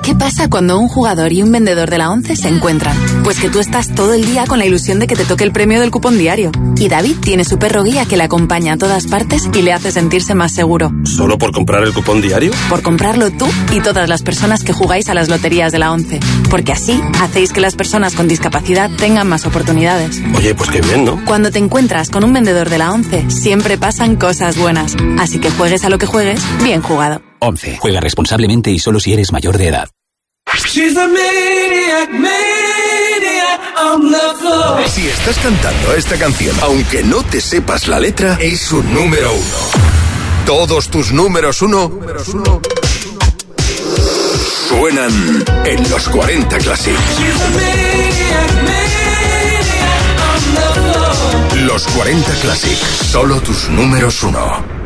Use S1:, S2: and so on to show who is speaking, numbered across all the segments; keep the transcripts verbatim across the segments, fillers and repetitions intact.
S1: ¿Qué pasa cuando un jugador y un vendedor de la ONCE se encuentran? Pues que tú estás todo el día con la ilusión de que te toque el premio del cupón diario. Y David tiene su perro guía que le acompaña a todas partes y le hace sentirse más seguro.
S2: ¿Solo por comprar el cupón diario?
S1: Por comprarlo tú y todas las personas que jugáis a las loterías de la ONCE. Porque así hacéis que las personas con discapacidad tengan más oportunidades.
S2: Oye, pues qué bien, ¿no?
S1: Cuando te encuentras con un vendedor de la ONCE, siempre pasan cosas buenas. Así que juegues a lo que juegues, bien jugado.
S3: ONCE. Juega responsablemente y solo si eres mayor de edad.
S4: Si estás cantando esta canción, aunque no te sepas la letra, es su número uno. Todos tus números uno, números uno suenan en los cuarenta Classic. Los cuarenta Classic, solo tus números uno.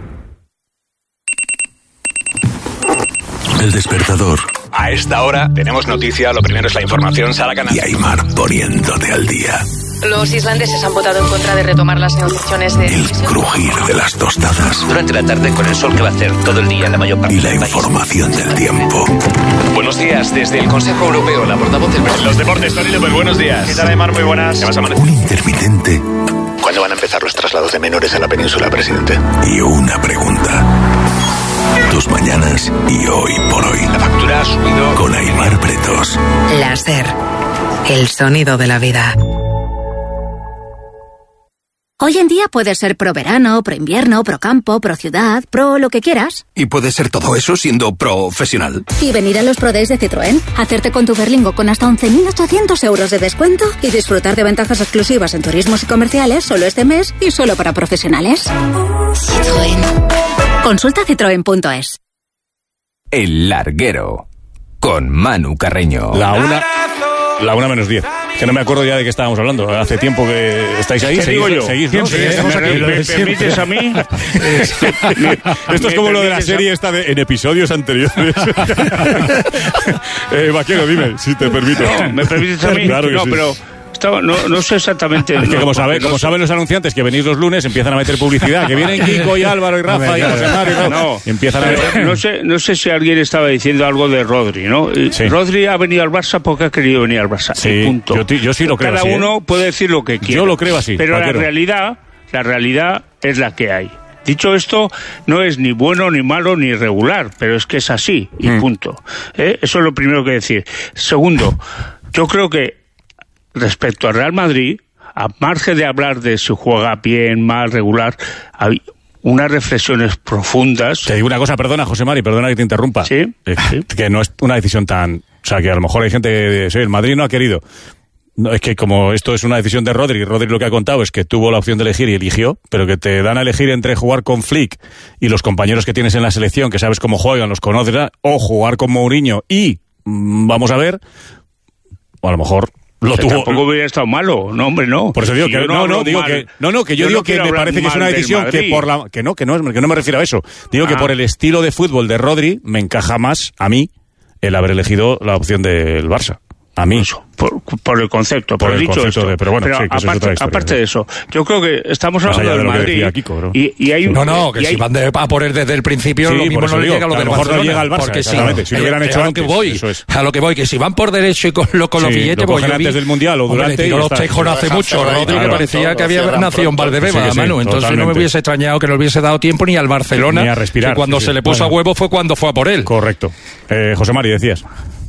S4: El despertador.
S5: A esta hora tenemos noticia, lo primero es la información, Sara Canal.
S4: Y Aymar poniéndote al día.
S6: Los islandeses han votado en contra de retomar las negociaciones de...
S4: El crujir de las tostadas.
S7: Durante la tarde con el sol que va a hacer todo el día en la mayor parte
S4: y la
S7: del país.
S4: Información del tiempo.
S5: Buenos días, desde el Consejo Europeo, la portavoz del... Los deportes, Tony López, buenos días.
S8: ¿Qué tal, Aymar? Muy buenas.
S5: ¿Qué vas a amanecer?
S4: Un intermitente.
S7: ¿Cuándo van a empezar los traslados de menores a la península, presidente?
S4: Y una pregunta. Tus mañanas y hoy por hoy.
S5: La factura ha subido.
S4: Con Aymar Pretos.
S9: Láser. El sonido de la vida.
S10: Hoy en día puedes ser pro verano, pro invierno, pro campo, pro ciudad, pro lo que quieras.
S4: Y puedes ser todo eso siendo profesional.
S10: Y venir a los Pro Days de Citroën, hacerte con tu Berlingo con hasta once mil ochocientos euros de descuento y disfrutar de ventajas exclusivas en turismos y comerciales solo este mes y solo para profesionales. Citroën. Consulta citroen punto es.
S3: El Larguero, con Manu Carreño.
S8: La una, la una menos diez. Que no me acuerdo ya de qué estábamos hablando. Hace tiempo que estáis ahí.
S11: ¿Qué
S8: seguís,
S11: digo yo?
S8: Seguís, ¿no?
S11: Siempre,
S8: Seguís,
S11: ¿Me,
S8: aquí.
S11: ¿Me permites a mí?
S8: Esto es como lo de la serie esta de, en episodios anteriores. eh, Vaquero, dime, si te permito.
S11: No, ¿me permites a mí?
S8: Claro que
S11: no,
S8: sí.
S11: pero... Estaba, no, no sé exactamente.
S8: Es que
S11: no,
S8: como, sabe,
S11: no
S8: como
S11: sé.
S8: saben los anunciantes que venís los lunes, empiezan a meter publicidad. Que vienen Kiko y Álvaro y Rafa y José Mario. No,
S11: no.
S8: Empiezan a
S11: Pero no sé, no sé si alguien estaba diciendo algo de Rodri, ¿no?
S8: Sí.
S11: Rodri ha venido al Barça porque ha querido venir al Barça.
S8: Sí,
S11: punto.
S8: Yo, yo sí lo creo
S11: Cada
S8: así.
S11: uno
S8: ¿eh?
S11: puede decir lo que quiera.
S8: Yo lo creo así.
S11: Pero
S8: Vaquero.
S11: la realidad, la realidad es la que hay. Dicho esto, no es ni bueno, ni malo, ni regular, pero es que es así, y
S8: Mm.
S11: punto. ¿Eh? Eso es lo primero que decir. Segundo, yo creo que respecto al Real Madrid, a margen de hablar de si juega bien, mal, regular, hay unas reflexiones profundas.
S8: Te digo una cosa, perdona, José Mari, perdona que te interrumpa.
S11: Sí,
S8: Eh,
S11: sí.
S8: Que no es una decisión tan... O sea, que a lo mejor hay gente que... Sí, el Madrid no ha querido. No, es que como esto es una decisión de Rodri, Rodri lo que ha contado es que tuvo la opción de elegir y eligió, pero que te dan a elegir entre jugar con Flick y los compañeros que tienes en la selección, que sabes cómo juegan, los conoces, o jugar con Mourinho y... mmm, vamos a ver... O a lo mejor... Lo
S11: Que
S8: tuvo,
S11: tampoco hubiera estado malo, no, hombre, no.
S8: por eso digo
S11: Si
S8: que
S11: yo
S8: no, no,
S11: hablo
S8: digo
S11: mal,
S8: que no, no, que yo,
S11: yo
S8: digo
S11: no
S8: que
S11: quiero
S8: me
S11: hablar
S8: parece que es
S11: mal
S8: una
S11: del
S8: decisión que
S11: Madrid.
S8: por la que no, que no, que no me refiero a eso. Digo que
S11: Ah.
S8: por el estilo de fútbol de Rodri me encaja más a mí el haber elegido la opción del Barça. A mí.
S11: Eso, por, por el concepto, por,
S8: Por el
S11: dicho
S8: concepto
S11: esto.
S8: de- pero bueno, sí, que eso es
S11: aparte,
S8: otra historia,
S11: aparte
S8: sí.
S11: de eso, yo creo que estamos
S8: Más
S11: hablando
S8: allá de
S11: del
S8: lo que
S11: Madrid
S8: decía Kiko, bro.
S11: y, y hay un...
S12: No, no, que
S11: y
S12: si
S11: hay-
S12: van de, a poner desde el principio,
S8: Sí,
S12: lo mismo
S8: por eso
S12: no le
S8: digo,
S12: llega a lo
S8: que a
S12: del
S8: lo mejor no
S12: Barcelona.
S8: llega al Barça,
S12: porque si,
S8: exactamente, si lo hubieran
S12: eh,
S8: hecho
S12: a lo que
S8: antes,
S12: voy,
S8: eso es.
S12: a lo que voy, que si van por derecho y con, lo, con los
S8: Sí,
S12: billetes,
S8: lo
S12: pues
S8: cogen
S12: yo vi...
S8: antes del Mundial o
S12: Hombre,
S8: durante
S12: le tiró
S8: y
S12: los
S8: ya está.
S12: tejos no hace mucho, Rodri, que
S8: Claro.
S12: parecía que había nacido en Valdebeba,
S8: Sí, sí,
S12: mano. Entonces no me
S8: totalmente.
S12: hubiese extrañado que no le hubiese dado tiempo ni al Barcelona,
S8: Ni a respirar,
S12: que cuando
S8: sí,
S12: se
S8: sí.
S12: le puso
S8: Bueno.
S12: a huevo fue cuando fue a por él.
S8: Correcto. Eh, José Mari, decías.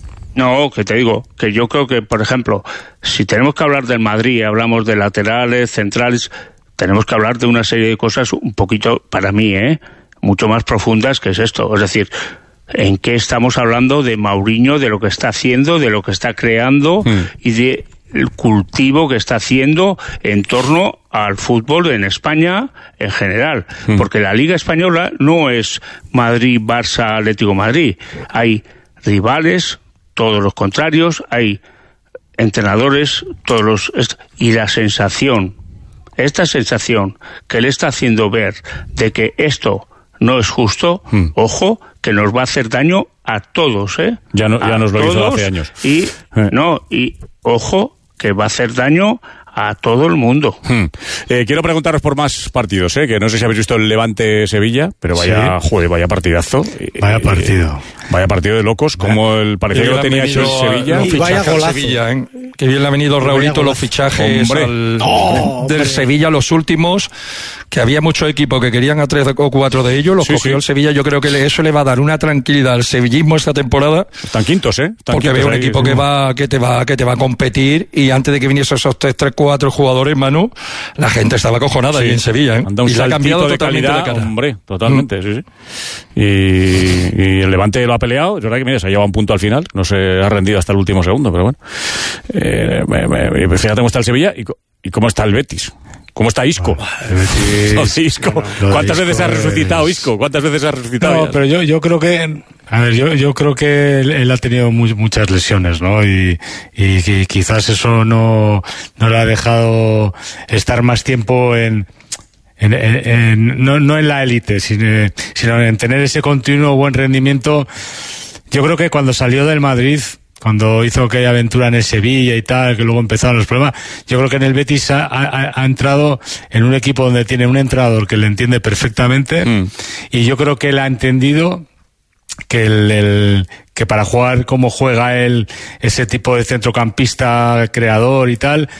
S11: No, que te digo, que yo creo que, por ejemplo, si tenemos que hablar del Madrid, hablamos de laterales, centrales, tenemos que hablar de una serie de cosas un poquito, para mí, ¿eh? mucho más profundas que es esto. Es decir, ¿en qué estamos hablando de Mourinho, de lo que está haciendo, de lo que está creando
S8: Mm.
S11: y de el cultivo que está haciendo en torno al fútbol en España en general?
S8: Mm.
S11: Porque la Liga Española no es Madrid, Barça, Atlético Madrid. Hay rivales, todos los contrarios, hay entrenadores, todos los... Y la sensación, esta sensación que le está haciendo ver de que esto no es justo,
S8: Mm.
S11: ojo, que nos va a hacer daño a todos, ¿eh?
S8: Ya, no, ya
S11: A
S8: nos lo hizo
S11: todos,
S8: hace años.
S11: Y,
S8: Eh.
S11: no, y ojo, que va a hacer daño a todo el mundo.
S8: Hmm. Eh, quiero preguntaros por más partidos, ¿eh? Que no sé si habéis visto el Levante-Sevilla, pero vaya,
S13: Sí.
S8: joder, vaya partidazo.
S13: Vaya partido.
S8: Vaya partido de locos, como el parecía que lo tenía hecho el Sevilla.
S12: Un fichaje al Sevilla, ¿eh? Que bien le ha venido Raulito los fichajes al, oh, del Sevilla, los últimos, que había muchos equipos que querían a tres o cuatro de ellos, los sí, cogió sí. el Sevilla. Yo creo que eso le va a dar una tranquilidad al sevillismo esta temporada.
S8: Están quintos, ¿eh? Están
S12: porque
S8: quintos
S12: veo un
S8: ahí,
S12: equipo
S8: sí.
S12: que va, que te va, que te va a competir, y antes de que viniesen esos tres, tres, cuatro jugadores, Manu, la gente estaba acojonada sí. ahí en Sevilla, ¿eh?
S8: Anda un
S12: y le ha cambiado
S8: de
S12: totalmente
S8: calidad,
S12: la cara.
S8: Hombre, totalmente, mm. sí, sí. Y, y el Levante lo ha peleado, es verdad que mira, se ha llevado un punto al final, no se ha rendido hasta el último segundo, pero bueno. Eh, me, me, fíjate cómo está el Sevilla y, y cómo está el Betis. ¿Cómo está Isco? Oh, sí, Isco. No, ¿Cuántas Isco veces ha resucitado es... Isco? ¿Cuántas veces ha resucitado?
S13: No, ya? pero yo, yo creo que, a ver, yo, yo creo que él, él ha tenido muy, muchas lesiones, ¿no? Y, y, y quizás eso no, no le ha dejado estar más tiempo en, en, en, en no, no en la élite, sino, sino en tener ese continuo buen rendimiento. Yo creo que cuando salió del Madrid, cuando hizo aquella aventura en el Sevilla y tal, que luego empezaron los problemas, yo creo que en el Betis ha, ha, ha entrado en un equipo donde tiene un entrenador que le entiende perfectamente, mm. y yo creo que él ha entendido que el, el que para jugar como juega él, ese tipo de centrocampista creador y tal,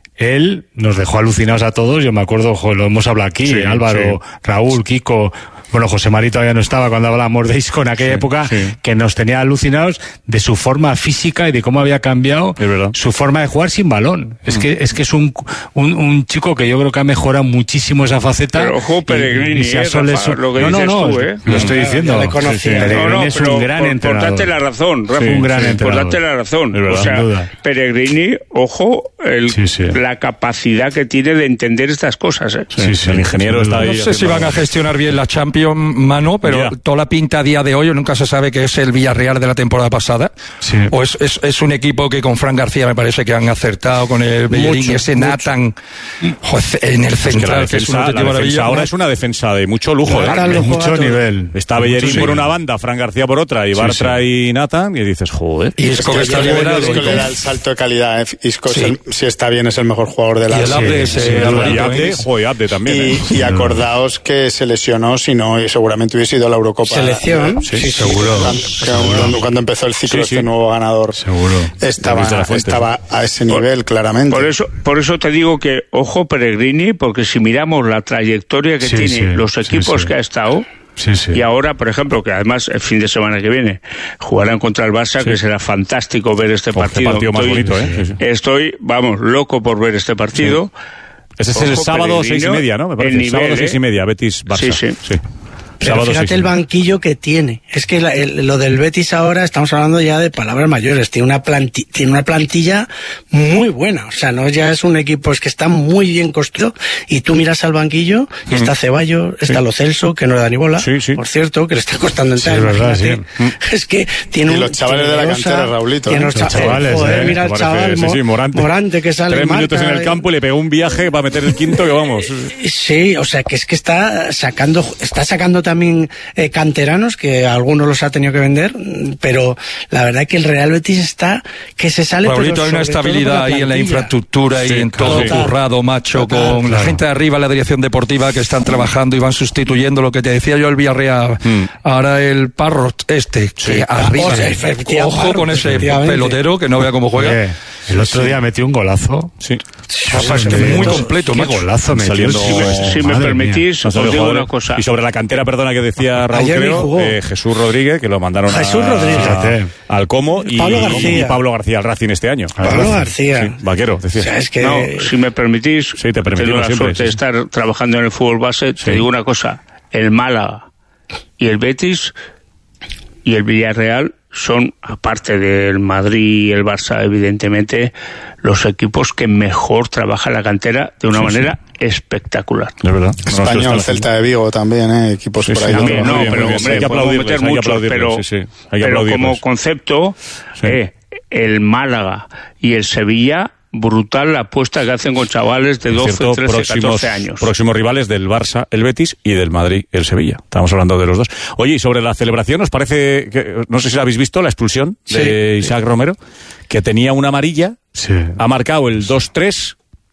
S13: él nos dejó alucinados a todos. Yo me acuerdo, jo, lo hemos hablado aquí, sí, Álvaro, sí. Raúl, Kiko, bueno, José Mari todavía no estaba cuando hablábamos de Isco en aquella sí, época, sí. que nos tenía alucinados de su forma física y de cómo había cambiado su forma de jugar sin balón. Es mm. que es que es un, un un chico que yo creo que ha mejorado muchísimo esa faceta.
S11: Pero ojo, Peregrini, y, y si
S13: eh, Rafa, lo que no, dices no, no, tú, ¿eh? Lo estoy diciendo. Sí, sí. Peregrini no, no, es un gran por, entrenador.
S11: Por darte la razón, Rafa.
S13: Sí, un gran
S11: sí,
S13: entrenador.
S11: Por darte la razón.
S13: Verdad,
S11: o sea, Peregrini, ojo, el, sí, sí. la capacidad que tiene de entender estas cosas. ¿eh?
S8: Sí, sí, sí, el ingeniero está ahí.
S12: No sé si van a gestionar bien la Champions, Mano, pero yeah. toda la pinta a día de hoy nunca se sabe que es el Villarreal de la temporada pasada. Sí. O es, es, es un equipo que con Fran García me parece que han acertado, con el Bellerín, ese mucho. Nathan joder, en el central, es que, defensa, que es una auténtica maravilla.
S8: Ahora es una defensa de mucho lujo, ¿eh?
S13: De mucho nivel.
S8: Está Bellerín sí. por una banda, Fran García por otra, y Bartra sí, sí. y Nathan, y dices, joder.
S14: Y Isco que está liberado. Isco le da el salto de calidad, ¿eh? Isco, sí. el, si está bien, es el mejor jugador de la...
S12: Y el Abde, sí, sí,
S8: y Abde, joder, Abde también.
S14: Y,
S8: ¿eh?
S14: y acordaos que se lesionó, si no, y seguramente hubiese ido a la Eurocopa.
S13: Selección, sí, sí, seguro.
S14: Cuando,
S13: seguro.
S14: Cuando, cuando empezó el ciclo,
S8: sí, sí.
S14: este nuevo ganador,
S13: seguro.
S14: Estaba, estaba a ese nivel,
S11: por,
S14: claramente.
S11: Por eso, por eso te digo que, ojo, Peregrini, porque si miramos la trayectoria que sí, tiene, sí, los equipos sí, sí. que ha estado,
S8: sí, sí.
S11: y ahora, por ejemplo, que además el fin de semana que viene jugarán contra el Barça, sí. que será fantástico ver este partido.
S8: Este partido más
S11: estoy,
S8: bonito, ¿eh? Sí, sí.
S11: Estoy, vamos, loco por ver este partido.
S8: Sí. Ese es el
S11: Ojo,
S8: sábado seis y media, ¿no? Me parece.
S11: El
S8: sábado
S11: nivel,
S8: seis y media, Betis Barça.
S11: Sí, sí.
S8: sí.
S15: Pero
S8: Sábado
S15: fíjate
S8: sí,
S15: el
S8: sí.
S15: banquillo que tiene. Es que la, el, lo del Betis ahora estamos hablando ya de palabras mayores. Tiene una, planti, tiene una plantilla muy buena. O sea, no ya es un equipo, es que está muy bien construido. Y tú miras al banquillo y mm. está Ceballos, está sí. Lo Celso, que no le da ni bola. Sí, sí. Por cierto, que le está costando entrar.
S13: Sí, es verdad, sí.
S15: Es que tiene
S14: y
S15: un...
S14: los chavales de la cantera, Raulito.
S15: Tiene los,
S13: los chavales,
S15: joder,
S13: eh,
S15: mira el chaval,
S8: sí, sí, Morante.
S15: Morante, que sale
S8: Tres
S15: marca,
S8: minutos en el campo y le pegó un viaje para meter el quinto que vamos.
S15: Sí, o sea, que es que está sacando, está sacando también eh, canteranos, que algunos los ha tenido que vender, pero la verdad es que el Real Betis está que se sale.
S12: Raulito, hay una estabilidad ahí en la infraestructura sí, y en todo sí. currado, macho, total, con claro. la gente de arriba, la dirección deportiva, que están trabajando y van sustituyendo lo que te decía yo el Villarreal. Mm. Ahora el Parro este, sí. que arriba,
S15: o sea,
S12: ojo con ese pelotero, que no vea cómo juega.
S13: Oye, el otro día metió un golazo.
S8: Sí.
S12: Rafa, es que muy completo,
S13: qué
S12: macho.
S13: Golazo metió.
S11: Saliendo, si me, si me permitís, os digo una cosa.
S8: Y sobre la cantera, perdona, que decía Raúl, creo, eh, Jesús Rodríguez, que lo mandaron
S15: Jesús
S8: a,
S15: Rodríguez.
S8: A, al Como, y
S15: Pablo García.
S8: y Pablo García al Racing este año.
S15: Pablo García.
S8: Sí, vaquero, decía.
S15: O sea, es que...
S11: No, si me permitís,
S8: sí, te
S11: tengo la
S8: siempre,
S11: suerte
S8: sí,
S11: de
S8: sí.
S11: estar trabajando en el fútbol base, sí. te digo una cosa, el Málaga y el Betis y el Villarreal son, aparte del Madrid y el Barça, evidentemente, los equipos que mejor trabajan la cantera de una sí, manera sí. espectacular.
S8: Es verdad.
S14: Español, Celta de Vigo también, ¿eh? Equipos
S8: sí,
S14: por ahí.
S8: Sí,
S11: también, no,
S8: bien,
S11: pero
S8: bien,
S11: hombre,
S8: hay que
S11: podemos meter muchos, pero,
S8: sí, sí. Hay que
S11: pero como concepto, sí. eh, el Málaga y el Sevilla, brutal la apuesta que hacen con chavales de doce, cierto, trece, próximos, catorce años.
S8: Próximos rivales del Barça, el Betis, y del Madrid, el Sevilla. Estamos hablando de los dos. Oye, y sobre la celebración, ¿os parece que, no sé si la habéis visto, la expulsión de sí, Isaac sí. Romero, que tenía una amarilla, sí. ha marcado el dos tres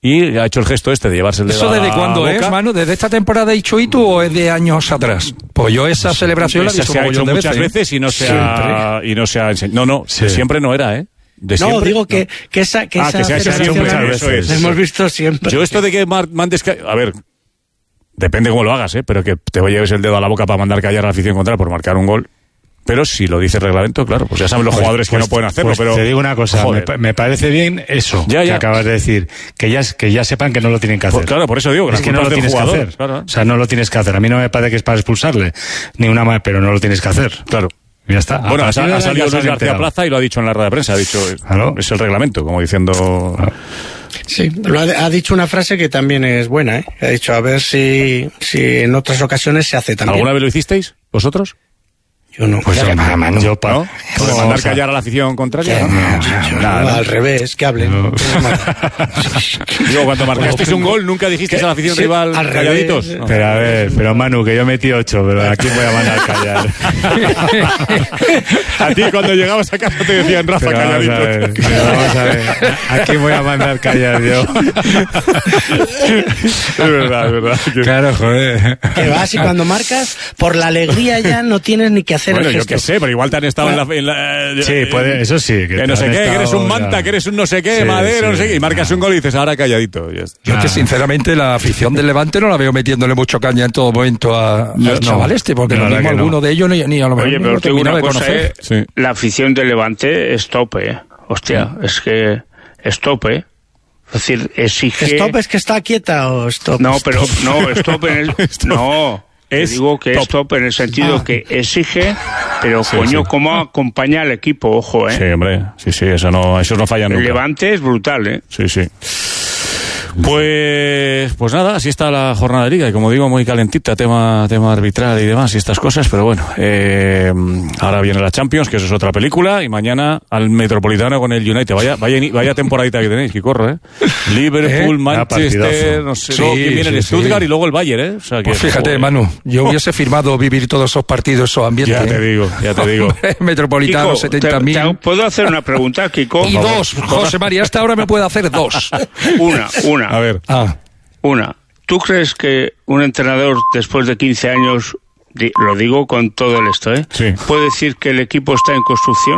S8: y ha hecho el gesto este de llevarse el dedo
S12: ¿Eso
S8: a la
S12: desde cuándo
S8: boca.
S12: es, Manu? ¿Desde esta temporada de Ichuitu o es de años atrás? Pues yo esa celebración la he
S8: Esa
S12: visto
S8: se ha hecho
S12: de
S8: muchas
S12: veces,
S8: veces y no se ha, y no se ha enseñado. No, no,
S13: Sí.
S8: siempre no era, ¿eh? De
S15: No,
S8: siempre,
S15: digo
S8: no.
S15: que, que esa, que
S8: Ah,
S15: esa
S8: que se ha hecho
S15: celebración
S8: siempre,
S15: la-
S8: eso es.
S15: la hemos visto siempre.
S8: Yo esto de que mar- mandes... ca- A ver, depende cómo lo hagas, ¿eh? Pero que te lleves el dedo a la boca para mandar callar a la afición contraria por marcar un gol. Pero si lo dice el reglamento, claro, pues ya saben los
S13: Pues-
S8: jugadores que
S13: pues-
S8: no pueden hacerlo,
S13: pues
S8: pero...
S13: te digo una cosa, me,
S8: joder.
S13: pa- me parece bien eso
S8: Ya,
S13: que
S8: ya.
S13: acabas de decir, que ya, que ya sepan que no lo tienen que hacer.
S8: Pues claro, por eso digo que
S13: es
S8: la
S13: que no
S8: culpa
S13: lo
S8: es del
S13: tienes
S8: jugador,
S13: que hacer.
S8: claro.
S13: O sea, no lo tienes que hacer. A mí no me parece que es para expulsarle, ni una más, pero no lo tienes que hacer.
S8: Claro.
S13: Ya está. A
S8: Bueno, ha,
S13: partir de
S8: ha
S13: ahí
S8: salido
S13: ya se
S8: Luis
S13: han
S8: García
S13: enterado.
S8: Plaza y lo ha dicho en la rueda de prensa, ha dicho, es,
S13: Claro.
S8: es el reglamento, como diciendo...
S15: Sí, lo ha, ha dicho una frase que también es buena, ¿eh? Ha dicho, a ver si, si en otras ocasiones se hace también.
S8: ¿Alguna vez lo hicisteis, vosotros?
S15: Yo no.
S13: Pues
S15: Ya,
S13: hombre, Manu, yo pa-
S8: ¿No?
S13: ¿Cómo
S8: ¿Por mandar
S13: vamos a-
S8: callar a la afición contraria?
S15: que-
S8: ¿no?
S15: no,
S8: Nada,
S15: no,
S8: ¿no?
S15: al revés, que hablen.
S13: No.
S8: Digo, cuando marcasteis un gol, ¿nunca dijisteis a la afición
S15: Sí,
S8: rival
S15: al revés.
S8: calladitos? No.
S13: Pero a ver, pero Manu, que yo metí ocho, pero ¿a quién voy a mandar callar?
S8: A ti cuando llegabas a casa te decían, Rafa,
S13: Pero vamos a ver,
S8: calladito.
S13: pero vamos a ver, ¿a quién voy a mandar callar yo?
S8: Es verdad, es verdad. Que-
S13: Claro, joder.
S15: Que vas y cuando marcas, por la alegría ya no tienes ni que hacer
S8: Bueno,
S15: el
S8: yo
S15: gesto.
S8: qué sé, pero igual te han estado en la... en la-
S13: Sí, puede, eso sí.
S8: Que no sé
S13: han
S8: qué, que
S13: estado
S8: eres un
S13: ya-
S8: manta, que eres un no sé qué,
S13: Sí,
S8: madero, no
S13: sí.
S8: sé qué, y marcas un gol y dices, ahora calladito. Ya está.
S12: Yo es que sinceramente la afición del Levante no la veo metiéndole mucho caña en todo momento a,
S13: No,
S12: al chaval este, porque
S13: la
S12: lo
S13: verdad
S12: mismo
S13: que no.
S12: alguno de ellos ni, ni a lo mejor
S11: Oye,
S12: ni
S11: pero
S12: lo
S11: te digo
S12: termina
S11: una
S12: de
S11: cosa,
S12: conocer.
S11: ¿eh?
S8: Sí.
S11: La afición del Levante es tope, ¿eh? Hostia, es que es tope. Es decir, exige...
S15: ¿Stop es que está quieta o stop?
S11: No, pero no, stop en el... No, te
S8: Es
S11: digo que
S8: top.
S11: es top en el sentido
S15: Ah.
S11: que exige, pero
S8: Sí,
S11: coño,
S8: sí.
S11: cómo acompaña al equipo, ojo, ¿eh?
S8: Sí, hombre, sí, sí, eso no, eso no falla
S11: El
S8: nunca.
S11: Levante es brutal, ¿eh?
S8: Sí, sí. Pues, pues nada, así está la jornada de liga y como digo, muy calentita, tema, tema arbitral y demás y estas cosas, pero bueno, eh, ahora viene la Champions, que eso es otra película, y mañana al Metropolitano con el United. Vaya, vaya, vaya temporadita que tenéis, que corro, ¿eh? Liverpool,
S12: ¿Eh?
S8: Manchester,
S13: partidazo.
S8: no sé,
S12: Sí,
S8: luego quién viene
S12: sí,
S8: el
S12: sí.
S8: Stuttgart y luego el Bayern, ¿eh? O sea que,
S12: Pues fíjate,
S8: joder.
S12: Manu, yo hubiese firmado vivir todos esos partidos, esos ambientes.
S8: Ya te digo, ya te digo.
S12: Metropolitano,
S11: Kiko,
S12: setenta
S11: te-
S12: mil.
S11: te- ¿puedo hacer una pregunta, Kiko?
S12: Y dos, José María, hasta ahora me puede hacer dos.
S11: Una, una.
S8: A ver.
S12: Ah,
S11: Una, ¿tú crees que un entrenador después de quince años, di- lo digo con todo el esto, ¿eh?
S8: Sí.
S11: puede decir que el equipo está en construcción?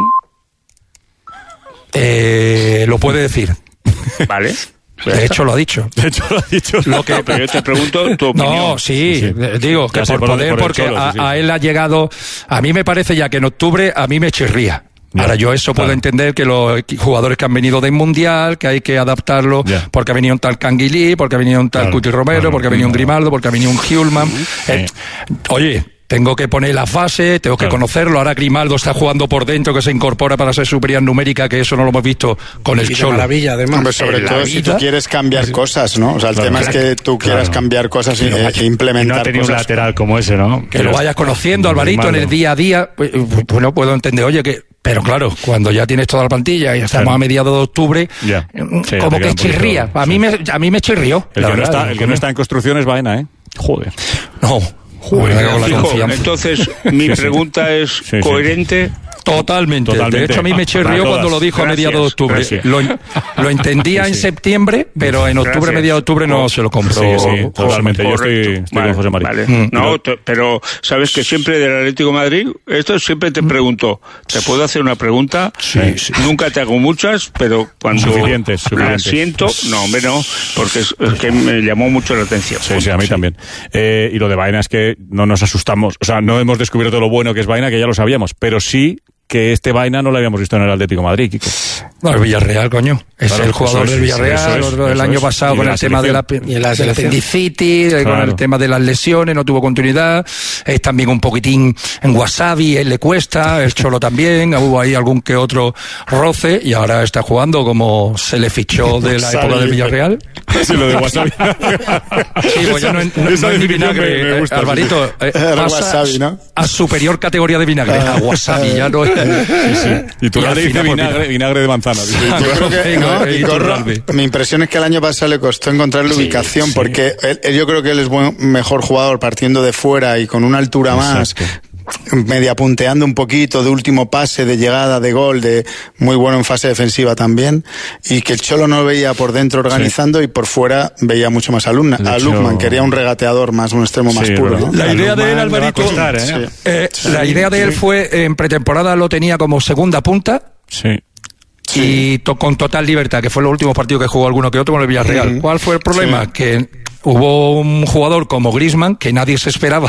S12: eh, lo puede decir.
S11: Vale.
S12: De hecho, lo ha dicho.
S8: De hecho, lo ha dicho.
S12: Lo que,
S11: No, pero yo te pregunto tu opinión.
S12: No, sí,
S8: Sí, sí.
S12: eh, digo que
S8: Ya sé
S12: por
S8: por dónde-
S12: poder,
S8: por el
S12: porque
S8: Cholo,
S12: a,
S8: sí, sí.
S12: a él ha llegado, a mí me parece ya que en octubre a mí me chirría.
S8: Ya,
S12: Ahora yo eso
S8: claro.
S12: puedo entender que los equi- jugadores que han venido del Mundial, que hay que adaptarlo,
S8: Ya.
S12: porque ha venido un tal Canguilí, porque ha venido un tal
S13: Claro,
S12: Cuti Romero,
S13: claro,
S12: porque ha venido un
S13: claro.
S12: Grimaldo, porque ha venido un Hjulman. Eh, oye, tengo que poner la fase, tengo que
S8: Claro.
S12: conocerlo. Ahora Grimaldo está jugando por dentro, que se incorpora para ser superior numérica, que eso no lo hemos visto con el
S15: Y de
S12: Cholo.
S15: maravilla, además.
S14: Hombre, sobre
S12: En la
S14: todo si
S12: vida-
S14: tú quieres cambiar cosas, ¿no? O sea, el
S8: Claro.
S14: tema es que tú quieras
S13: Claro.
S14: cambiar cosas y,
S13: Y no-
S14: eh, e
S13: y
S14: implementar
S13: no ha tenido un
S14: cosas.
S13: lateral como ese, ¿no?
S12: Que lo vayas conociendo, Alvarito, en el día a día, pues, bueno, puedo entender, oye, que, pero claro, cuando ya tienes toda la plantilla y estamos
S8: Claro.
S12: a mediados de octubre,
S8: Ya.
S12: mm,
S8: Sí,
S12: como
S8: te queda
S12: que
S8: un poquito-
S12: chirría. A mí me, a mí me chirrió.
S8: El
S12: la
S8: que, no
S12: verdad,
S8: está, el que no está en construcción es Baena, ¿eh? Joder.
S12: No, joder, me cago en la
S11: Fijo,
S12: confianza.
S11: entonces, mi
S8: Sí, sí.
S11: pregunta es
S8: Sí, sí.
S11: coherente.
S12: Totalmente.
S8: Totalmente.
S12: De hecho, a mí me chirrió
S8: Para
S12: cuando
S8: todas.
S12: lo dijo a
S11: Gracias,
S12: mediados de octubre.
S8: gracias.
S12: Lo, lo entendía en septiembre, pero en octubre,
S11: Gracias.
S12: mediados de octubre no se lo compró.
S8: Sí, sí, totalmente. Yo estoy,
S11: Correcto.
S8: estoy con José María.
S11: Vale.
S12: Mm.
S11: No, te- pero sabes que siempre del Atlético de Madrid, esto siempre te pregunto, ¿te puedo hacer una pregunta?
S12: Sí, sí.
S11: Nunca te hago muchas, pero cuando
S8: Suficientes,
S11: la
S8: suficientes.
S11: siento, no, hombre, no, porque es, es que me llamó mucho la atención.
S8: Sí, sí, a mí también. Eh, y lo de Baena es que no nos asustamos. O sea, no hemos descubierto lo bueno que es Baena, que ya lo sabíamos, pero sí que este Baena no lo habíamos visto en el Atlético de Madrid, Kiko.
S12: No, el Villarreal, coño. Es
S8: Claro,
S12: el jugador
S8: eso es,
S12: del Villarreal.
S8: eso es,
S12: el
S8: eso
S12: año
S8: es.
S12: pasado
S8: Y
S12: con
S8: la
S12: el tema de la,
S15: Y en la
S12: del
S15: selección.
S12: apendicitis, eh, con
S8: Claro.
S12: el tema de las lesiones, no tuvo continuidad. Es también un poquitín en wasabi, él le cuesta, el Cholo también. Hubo ahí algún que otro roce y ahora está jugando como se le fichó de la época del Villarreal.
S8: Sí, lo de Wasabi.
S12: Sí, pues ya no, es- no-
S8: Esa
S12: no es ni
S8: definición
S12: vinagre,
S8: me- me
S12: eh,
S8: gusta,
S12: Alvarito. eh,
S14: Era
S12: pasa
S14: wasabi, ¿no?
S12: a superior categoría de vinagre, a wasabi, ya no es.
S8: Y tú
S12: Y al
S8: le dices
S12: final, pues,
S8: vinagre, vinagre de manzana. dice.
S14: Yo creo que
S12: Venga,
S14: ¿no?
S12: eh,
S14: Y Corro,
S12: Iturralde.
S14: mi impresión es que el año pasado le costó encontrar la ubicación porque él- él- yo creo que él es buen, mejor jugador partiendo de fuera y con una altura más.
S8: Exacto.
S14: media punteando un poquito, de último pase, de llegada, de gol, de muy bueno en fase defensiva también, y que el Cholo no veía por dentro organizando sí. y por fuera veía mucho más a, Luna, a Lukman, quería un regateador más, un extremo más sí, puro, ¿no?
S12: La idea de él, Alvarito, costar, ¿eh? Sí. Eh, sí. la idea de él sí. fue, en pretemporada lo tenía como segunda punta.
S8: Sí.
S12: Sí. Y to, con total libertad, que fue los últimos partidos que jugó alguno que otro con el Villarreal. Uh-huh. ¿Cuál fue el problema? Sí. Que hubo un jugador como Griezmann que nadie se esperaba,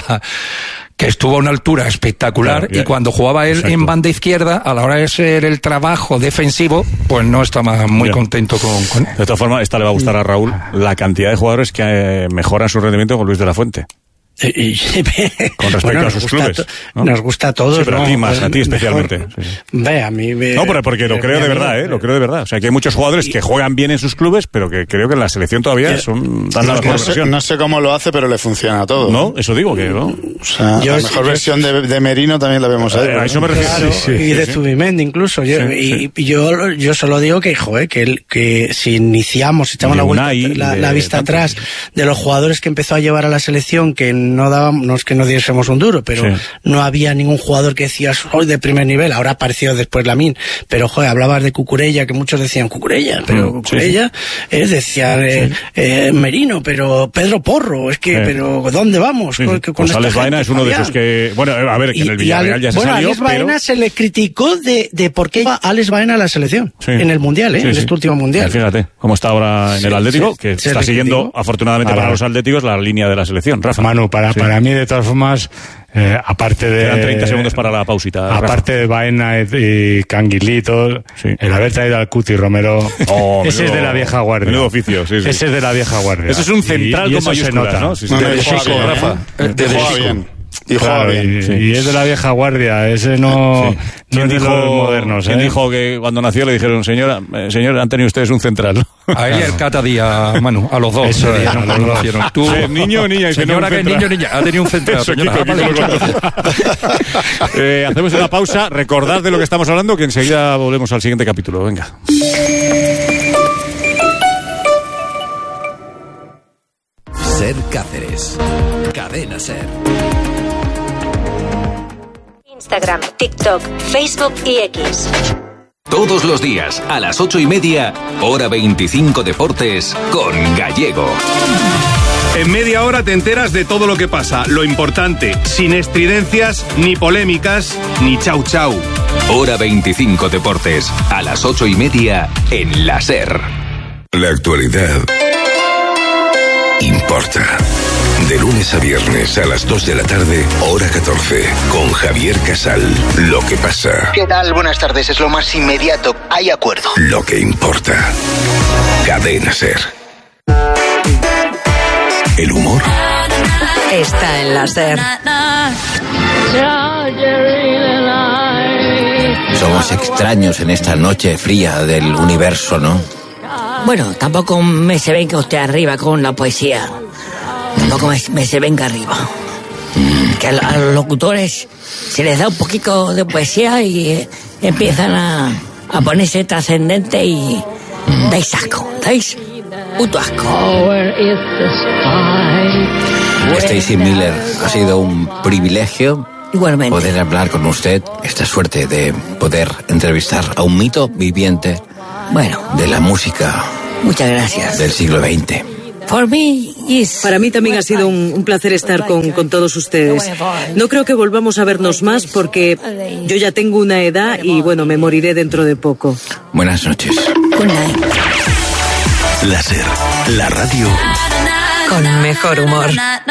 S12: que estuvo a una altura espectacular, claro, y cuando jugaba él exacto. en banda izquierda, a la hora de ser el trabajo defensivo, pues no estaba muy Bien. contento con, con...
S8: De todas formas, esta le va a gustar a Raúl, la cantidad de jugadores que eh, mejoran su rendimiento con Luis de la Fuente.
S15: Y,
S8: con respecto
S15: bueno,
S8: a sus clubes,
S15: to,
S8: ¿no?
S15: Nos gusta a todos,
S8: sí, pero
S15: ¿no?
S8: a ti más, a ti especialmente. Sí.
S15: Ve, a mí me,
S8: no, pero porque lo creo de verdad, ¿eh? Lo creo de verdad. O sea, que hay muchos jugadores que juegan bien en sus clubes, pero que creo que en la selección todavía son dan la mejor
S14: no sé,
S8: versión.
S14: No sé cómo lo hace, pero le funciona a todo.
S8: No, eso digo que no.
S14: O sea, yo, la mejor yo, versión de, de Merino también la vemos ahí.
S8: A eso me refiero.
S15: Claro, sí, sí, y de sí. Zubimendi incluso. Yo, sí, y, sí. y yo, yo solo digo que, joder, que, el, que si iniciamos, si echamos la, vuelta, Unai, la, la vista tanto. atrás de los jugadores que empezó a llevar a la selección, que no dábamos, no es que no diésemos un duro, pero sí. no había ningún jugador que decía soy de primer nivel. Ahora apareció después Lamine, pero joder, hablabas de Cucurella, que muchos decían Cucurella, pero mm, Cucurella sí, sí. Eh, decían eh, sí. eh, Merino, pero Pedro Porro, es que, sí. pero ¿dónde vamos?
S8: Sí, sí. Con, con pues Alex Baena es uno Fabián. de esos que, bueno, a ver, que en el Villarreal ya se
S15: bueno,
S8: salió,
S15: Alex Baena
S8: pero...
S15: se le criticó de, de por qué iba Alex Baena a la selección, sí. en el Mundial, ¿eh? Sí, en sí. este último Mundial.
S8: Sí, fíjate cómo está ahora en sí, el Atlético, sí, que está siguiendo, afortunadamente para, para los Atléticos, la línea de la selección. Rafa.
S13: Manu, para, sí. para mí, de todas formas, Eh, aparte de...
S8: Quedan treinta segundos para la pausita.
S13: Aparte Rafa. de Baena y Canguilito, sí. el haber traído al Cuti Romero, oh, ese menudo, es de la vieja guardia.
S8: Menudo oficio, sí, sí.
S13: Ese es de la vieja guardia.
S8: Eso es un central y, y con mayúsculas, ¿no?
S14: Sí, sí, no, no, de Chico, Rafa.
S13: De Chico. Y, claro, bien, y, sí. y es de la vieja guardia, ese no, sí. no es de los modernos.
S8: ¿Quién
S13: ¿eh?
S8: dijo que cuando nació le dijeron, señora, eh, señor, han tenido ustedes un central?
S12: A él y al Cata Díaz, Manu, a los dos.
S13: Eso
S12: es,
S13: no,
S12: no,
S13: no,
S12: nacieron. Tú,
S8: sí, niño o niña.
S12: Señora, que, que niño o niña, ha tenido un central.
S8: Eso,
S12: señora,
S8: Kiko, Kiko eh, hacemos una pausa, recordad de lo que estamos hablando, que enseguida volvemos al siguiente capítulo. Venga.
S16: Ser Cáceres. Cadena Ser.
S17: Instagram, TikTok, Facebook y X.
S3: Todos los días, a las ocho y media, hora veinticinco Deportes, con Gallego.
S18: En media hora te enteras de todo lo que pasa, lo importante, sin estridencias, ni polémicas, ni chau chau.
S3: Hora veinticinco Deportes, a las ocho y media, en la Ser.
S4: La actualidad importa. De lunes a viernes a las dos de la tarde, hora catorce, con Javier Casal. Lo que pasa.
S19: ¿Qué tal? Buenas tardes, es lo más inmediato. Hay acuerdo.
S4: Lo que importa. Cadena Ser. El humor
S9: está en la Ser.
S20: Somos extraños en esta noche fría del universo, ¿no?
S21: Bueno, tampoco me se venga usted arriba con la poesía. Tampoco me, me se venga arriba. Mm. Que a, a los locutores se les da un poquito de poesía y eh, empiezan a, a ponerse trascendente y mm. dais asco, dais puto asco.
S20: Stacey Miller, ha sido un privilegio
S21: igualmente
S20: poder hablar con usted, esta suerte de poder entrevistar a un mito viviente,
S21: bueno,
S20: de la música.
S21: Muchas gracias.
S20: Del siglo veinte.
S21: For me, yes.
S22: Para mí también ha sido un, un placer estar con, con todos ustedes. No creo que volvamos a vernos más porque yo ya tengo una edad y bueno, me moriré dentro de poco.
S20: Buenas noches.
S21: Good night.
S4: La Ser, la radio
S9: con mejor humor.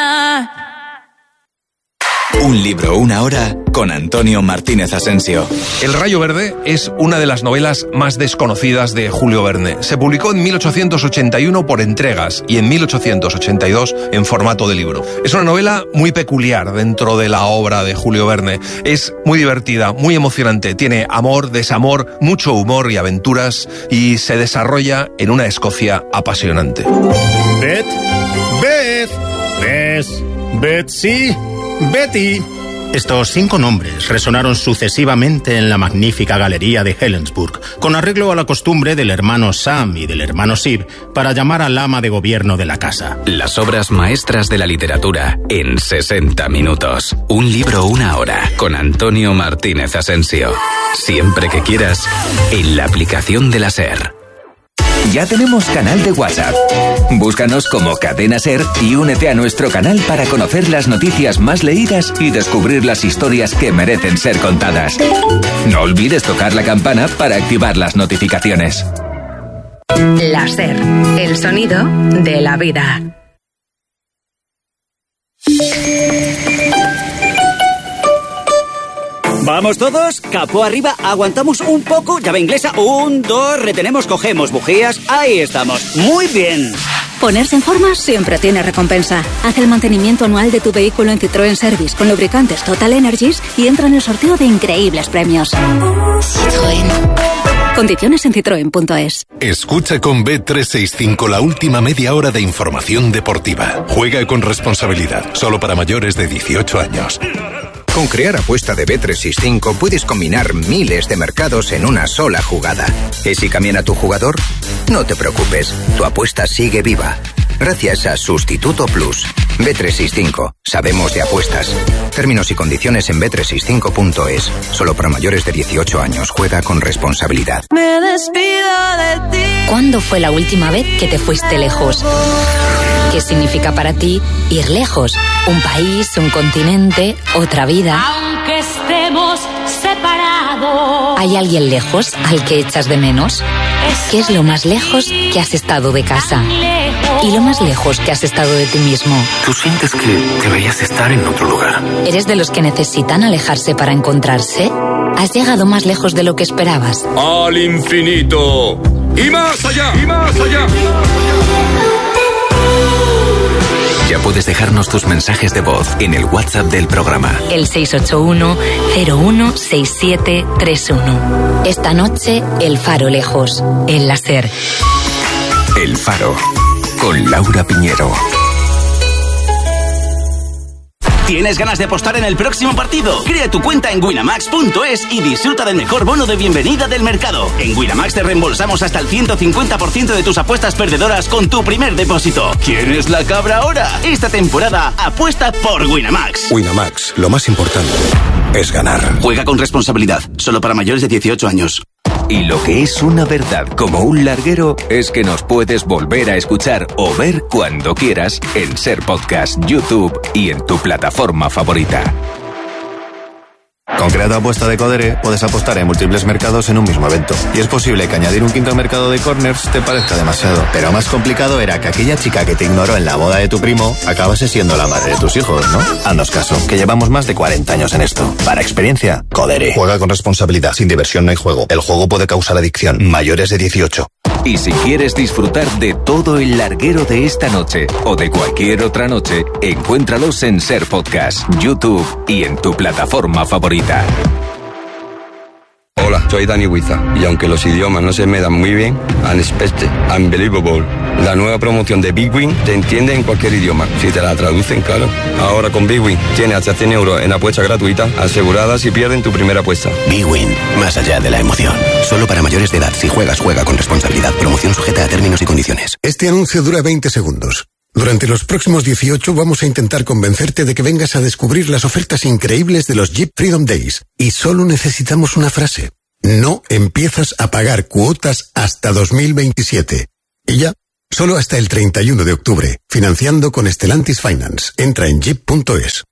S3: Un libro, una hora, con Antonio Martínez Asensio.
S23: El Rayo Verde es una de las novelas más desconocidas de Julio Verne. Se publicó en mil ochocientos ochenta y uno por entregas y en mil ochocientos ochenta y dos en formato de libro. Es una novela muy peculiar dentro de la obra de Julio Verne. Es muy divertida, muy emocionante. Tiene amor, desamor, mucho humor y aventuras y se desarrolla en una Escocia apasionante.
S18: Beth, Beth, Beth, Betsy, Betty.
S1: Estos cinco nombres resonaron sucesivamente en la magnífica galería de Helensburgh, con arreglo a la costumbre del hermano Sam y del hermano Sir para llamar al ama de gobierno de la casa.
S3: Las obras maestras de la literatura en sesenta minutos. Un libro, una hora, con Antonio Martínez Asensio. Siempre que quieras, en la aplicación de la SER.
S2: Ya tenemos canal de WhatsApp. Búscanos como Cadena SER y únete a nuestro canal para conocer las noticias más leídas y descubrir las historias que merecen ser contadas. No olvides tocar la campana para activar las notificaciones.
S9: La SER, el sonido de la vida.
S6: Vamos todos, capó arriba, aguantamos un poco, llave inglesa, un, dos, retenemos, cogemos bujías, ahí estamos, muy bien.
S10: Ponerse en forma siempre tiene recompensa. Haz el mantenimiento anual de tu vehículo en Citroën Service con lubricantes Total Energies y entra en el sorteo de increíbles premios. Citroën. Condiciones en citroen punto es.
S4: Escucha con B trescientos sesenta y cinco la última media hora de información deportiva. Juega con responsabilidad, solo para mayores de dieciocho años.
S24: Con Crear Apuesta de B trescientos sesenta y cinco puedes combinar miles de mercados en una sola jugada. ¿Y si cambian tu jugador? No te preocupes, tu apuesta sigue viva. Gracias a Sustituto Plus. B trescientos sesenta y cinco. Sabemos de apuestas. Términos y condiciones en B trescientos sesenta y cinco punto es. Solo para mayores de dieciocho años. Juega con responsabilidad.
S9: Me despido de ti. ¿Cuándo fue la última vez que te fuiste lejos? ¿Qué significa para ti ir lejos? Un país, un continente, otra vida.
S25: Aunque estemos separados.
S9: ¿Hay alguien lejos al que echas de menos? ¿Qué es lo más lejos que has estado de casa? ¿Y lo más lejos que has estado de ti mismo?
S26: Tú sientes que deberías estar en otro lugar.
S9: ¿Eres de los que necesitan alejarse para encontrarse? ¿Has llegado más lejos de lo que esperabas?
S27: ¡Al infinito! ¡Y más allá! ¡Y más allá!
S3: Ya puedes dejarnos tus mensajes de voz en el WhatsApp del programa.
S9: El seis ocho uno, cero uno seis siete tres uno. Esta noche, El Faro lejos, en la SER.
S3: El Faro, con Laura Piñero.
S6: ¿Tienes ganas de apostar en el próximo partido? Crea tu cuenta en winamax punto es y disfruta del mejor bono de bienvenida del mercado. En Winamax te reembolsamos hasta el ciento cincuenta por ciento de tus apuestas perdedoras con tu primer depósito. ¿Quién es la cabra ahora? Esta temporada apuesta por Winamax.
S4: Winamax, lo más importante es ganar.
S6: Juega con responsabilidad, solo para mayores de dieciocho años.
S2: Y lo que es una verdad como un larguero es que nos puedes volver a escuchar o ver cuando quieras en SER Podcast, YouTube y en tu plataforma favorita.
S28: Con Crea tu Apuesta de Codere puedes apostar en múltiples mercados en un mismo evento. Y es posible que añadir un quinto mercado de corners te parezca demasiado. Pero más complicado era que aquella chica que te ignoró en la boda de tu primo acabase siendo la madre de tus hijos, ¿no? Haznos caso, que llevamos más de cuarenta años en esto. Para experiencia, Codere.
S4: Juega con responsabilidad. Sin diversión no hay juego. El juego puede causar adicción. Mayores de dieciocho.
S2: Y si quieres disfrutar de todo el larguero de esta noche o de cualquier otra noche, encuéntralos en SER Podcast, YouTube y en tu plataforma favorita.
S29: Hola, soy Dani Huiza y aunque los idiomas no se me dan muy bien, Unexpected, Unbelievable, la nueva promoción de Big Win te entiende en cualquier idioma, si te la traducen, claro. Ahora con Big Win tienes hasta cien euros en apuestas gratuitas aseguradas si pierden tu primera apuesta.
S30: Big Win, más allá de la emoción. Solo para mayores de edad. Si juegas, juega con responsabilidad. Promoción sujeta a términos y condiciones.
S31: Este anuncio dura veinte segundos. Durante los próximos dieciocho vamos a intentar convencerte de que vengas a descubrir las ofertas increíbles de los Jeep Freedom Days. Y solo necesitamos una frase. No empiezas a pagar cuotas hasta dos mil veintisiete. Y ya, solo hasta el treinta y uno de octubre. Financiando con Stellantis Finance. Entra en jeep punto es.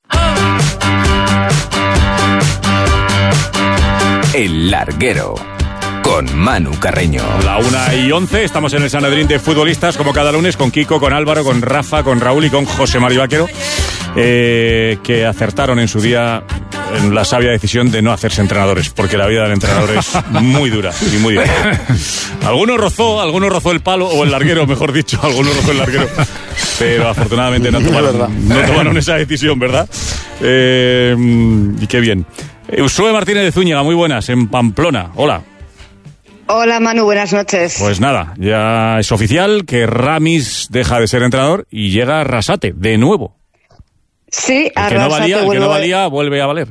S2: El Larguero, con Manu Carreño.
S8: La una y once, estamos en el Sanedrín de futbolistas, como cada lunes, con Kiko, con Álvaro, con Rafa, con Raúl y con José María Vaquero, eh, que acertaron en su día en la sabia decisión de no hacerse entrenadores, porque la vida del entrenador es muy dura y muy difícil. Algunos rozó, algunos rozó el palo, o el larguero, mejor dicho, algunos rozó el larguero, pero afortunadamente no tomaron, no tomaron esa decisión, ¿verdad? Eh, y qué bien. Usue Martínez de Zúñiga, muy buenas, en Pamplona. Hola.
S32: Hola Manu, buenas noches.
S8: Pues nada, ya es oficial que Ramis deja de ser entrenador y llega Arrasate, de nuevo.
S32: Sí,
S8: el que no valía, el que no valía vuelve a valer.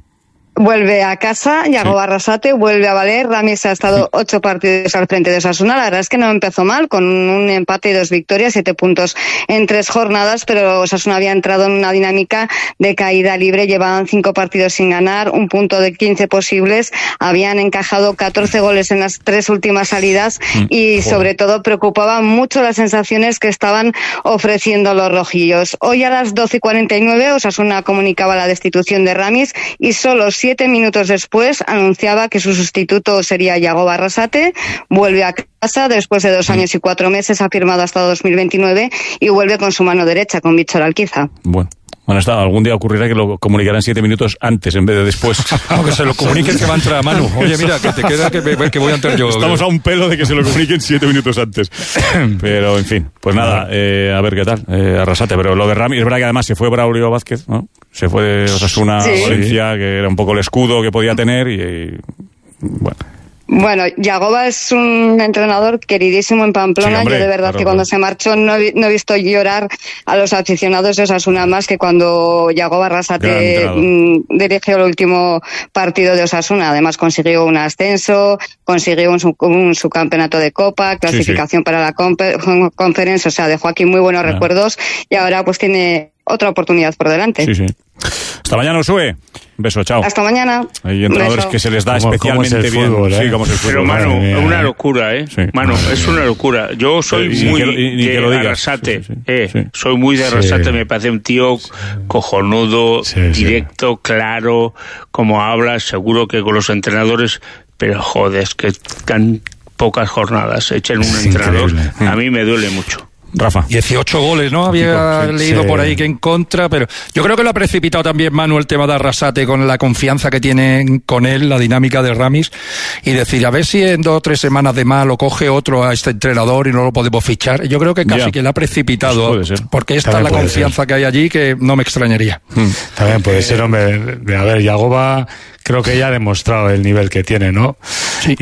S32: Vuelve a casa, Yago sí. Arrasate vuelve a valer. Ramis ha estado ocho partidos al frente de Osasuna. La verdad es que no empezó mal, con un empate y dos victorias, siete puntos en tres jornadas, pero Osasuna había entrado en una dinámica de caída libre. Llevaban cinco partidos sin ganar, un punto de quince posibles. Habían encajado catorce goles en las tres últimas salidas y mm, sobre todo preocupaban mucho las sensaciones que estaban ofreciendo los rojillos. Hoy a las doce y cuarenta y nueve Osasuna comunicaba la destitución de Ramis y solo siete minutos después anunciaba que su sustituto sería Yago Arrasate. Vuelve a casa después de dos años y cuatro meses, ha firmado hasta dos mil veintinueve y vuelve con su mano derecha, con Víctor Alquiza.
S8: Bueno. Bueno, está, algún día ocurrirá que lo comunicarán siete minutos antes en vez de después.
S5: No, que se lo comuniquen que va a entrar a Manu. Oye, mira, que te queda que, que voy a entrar yo.
S8: Estamos a un pelo de que se lo comuniquen siete minutos antes. Pero, en fin, pues nada, eh, a ver qué tal. Eh, Arrasate, pero lo de Rami, es verdad que además se fue Braulio Vázquez, ¿no? Se fue de Osasuna a sí. Valencia, que era un poco el escudo que podía tener y, y bueno...
S32: Bueno, Yagoba es un entrenador queridísimo en Pamplona. Sí, hombre, yo de verdad claro, que cuando claro. se marchó no he, no he visto llorar a los aficionados de Osasuna más que cuando Yagoba Arrasate mm, dirigió el último partido de Osasuna. Además consiguió un ascenso, consiguió un, un subcampeonato de Copa, clasificación sí, sí. para la Conference, o sea, dejó aquí muy buenos yeah. recuerdos y ahora pues tiene otra oportunidad por delante.
S8: Sí, sí. Hasta mañana, Usue. Un beso, chao.
S32: Hasta mañana.
S8: Hay entrenadores que se les da
S7: ¿Cómo,
S8: especialmente
S7: cómo es el
S8: bien.
S7: Fútbol, ¿eh?
S8: Sí, como es el fútbol.
S11: Pero, Manu, es una locura, ¿eh? Sí. Manu, es una locura. Yo soy
S8: sí,
S11: muy
S8: ni que,
S11: de Arrasate. Sí, sí, sí. Eh, sí. Soy muy de Arrasate. Sí. Me parece un tío cojonudo, sí, directo, sí. claro, como habla, seguro que con los entrenadores, pero joder, es que tan pocas jornadas echen un es entrenador. Increíble. A mí me duele mucho.
S8: Rafa.
S5: dieciocho goles, ¿no? Había sí, leído sí. por ahí que en contra, pero yo creo que lo ha precipitado también Manu el tema de Arrasate con la confianza que tiene con él, la dinámica de Ramis, y decir, a ver si en dos o tres semanas de más lo coge otro a este entrenador y no lo podemos fichar. Yo creo que casi yeah. que le ha precipitado, pues puede ser. Porque esta es la confianza ser. que hay allí que no me extrañaría.
S7: Hmm. También puede eh, ser, hombre, a ver, Yagoba creo que ya ha demostrado el nivel que tiene, ¿no? Sí.